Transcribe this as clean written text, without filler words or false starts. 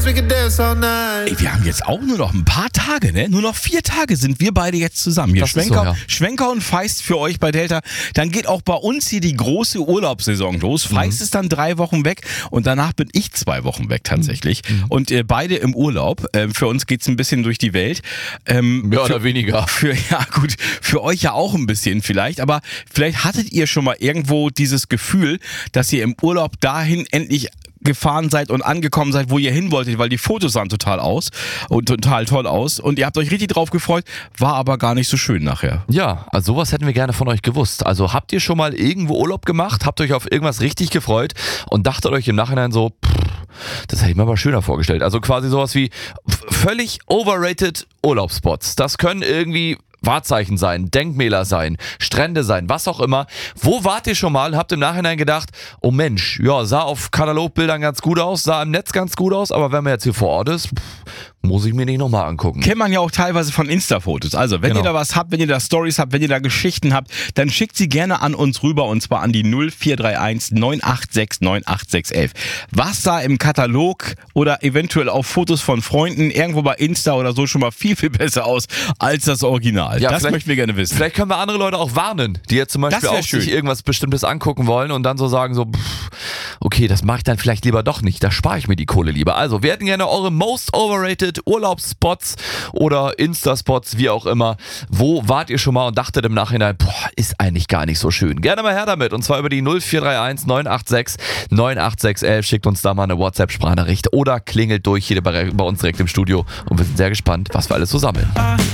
Ey, wir haben jetzt auch nur noch ein paar Tage, ne? Nur noch 4 Tage sind wir beide jetzt zusammen. Hier Das ist so, ja. Schwenker und Feist für euch bei Delta. Dann geht auch bei uns hier die große Urlaubssaison los. Feist ist dann 3 Wochen weg und danach bin ich 2 Wochen weg tatsächlich. Und beide im Urlaub. Für uns geht's ein bisschen durch die Welt. Mehr oder weniger. Für euch ja auch ein bisschen vielleicht. Aber vielleicht hattet ihr schon mal irgendwo dieses Gefühl, dass ihr im Urlaub dahin endlich gefahren seid und angekommen seid, wo ihr hin wolltet, weil die Fotos sahen total toll aus und ihr habt euch richtig drauf gefreut, war aber gar nicht so schön nachher. Ja, also sowas hätten wir gerne von euch gewusst. Also habt ihr schon mal irgendwo Urlaub gemacht, habt euch auf irgendwas richtig gefreut und dachtet euch im Nachhinein so, das hätte ich mir aber schöner vorgestellt. Also quasi sowas wie völlig overrated Urlaubsspots. Das können irgendwie Wahrzeichen sein, Denkmäler sein, Strände sein, was auch immer. Wo wart ihr schon mal und habt im Nachhinein gedacht, oh Mensch, ja, sah auf Katalogbildern ganz gut aus, sah im Netz ganz gut aus, aber wenn man jetzt hier vor Ort ist, muss ich mir nicht nochmal angucken. Kennt man ja auch teilweise von Insta-Fotos. Also, wenn ihr da was habt, wenn ihr da Stories habt, wenn ihr da Geschichten habt, dann schickt sie gerne an uns rüber und zwar an die 0431 986 98611. Was sah im Katalog oder eventuell auf Fotos von Freunden irgendwo bei Insta oder so schon mal viel, viel besser aus als das Original? Ja, das möchten wir gerne wissen. Vielleicht können wir andere Leute auch warnen, die jetzt zum Beispiel auch sich irgendwas Bestimmtes angucken wollen und dann so sagen so, okay, das mache ich dann vielleicht lieber doch nicht, da spare ich mir die Kohle lieber. Also, wir hätten gerne eure most overrated Urlaubsspots oder Insta-Spots, wie auch immer. Wo wart ihr schon mal und dachtet im Nachhinein, ist eigentlich gar nicht so schön. Gerne mal her damit und zwar über die 0431 986 98611. Schickt uns da mal eine WhatsApp-Sprachnachricht oder klingelt durch hier bei uns direkt im Studio und wir sind sehr gespannt, was wir alles so sammeln.